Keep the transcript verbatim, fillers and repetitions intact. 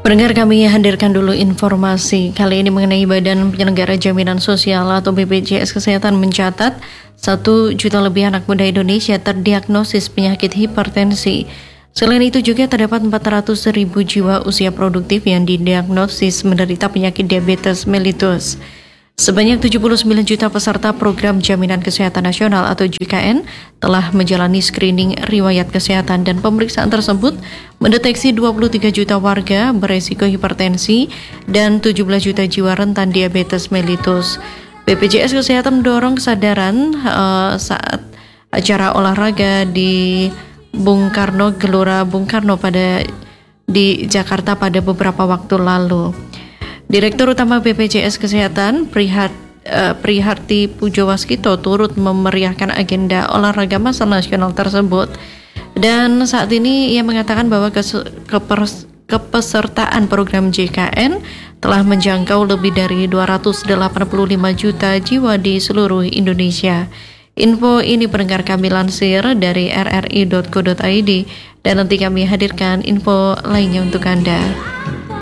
Pendengar, kami hadirkan dulu informasi kali ini mengenai Badan Penyelenggara Jaminan Sosial atau B P J S Kesehatan mencatat satu juta lebih anak muda Indonesia terdiagnosis penyakit hipertensi. Selain itu juga terdapat empat ratus ribu jiwa usia produktif yang didiagnosis menderita penyakit diabetes mellitus. Sebanyak tujuh puluh sembilan juta peserta program Jaminan Kesehatan Nasional atau J K N telah menjalani screening riwayat kesehatan, dan pemeriksaan tersebut mendeteksi dua puluh tiga juta warga beresiko hipertensi dan tujuh belas juta jiwa rentan diabetes mellitus. B P J S Kesehatan mendorong kesadaran uh, saat acara olahraga di Bung Karno, Gelora Bung Karno pada di Jakarta pada beberapa waktu lalu. Direktur Utama B P J S Kesehatan Prihat, uh, Priharti Pujowaskito turut memeriahkan agenda olahraga masal nasional tersebut. Dan saat ini ia mengatakan bahwa kes- kepers- kepesertaan program J K N telah menjangkau lebih dari dua ratus delapan puluh lima juta jiwa di seluruh Indonesia. Info ini pendengar kami lansir dari r r i dot co dot i d, dan nanti kami hadirkan info lainnya untuk Anda.